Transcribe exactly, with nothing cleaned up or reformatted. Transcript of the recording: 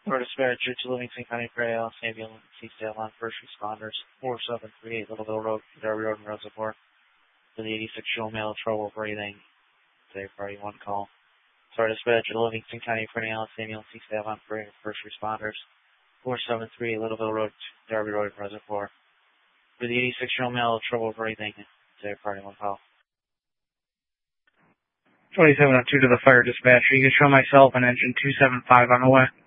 For dispatch to Livingston County Freight House, ambulance, C-State line, first responders, four seven three eight Littleville Road, Derby Road, and Reservoir. For the eighty-six-year-old male, trouble breathing. Today, party one call. For dispatch to Livingston County Freight House, ambulance, C-State line, first responders, four seven three eight Littleville Road, Derby Road, and Reservoir. For the eighty-six-year-old male, trouble breathing. Today, party one call. twenty-seven oh two to the fire dispatcher. You can show myself on engine two seven five on the way.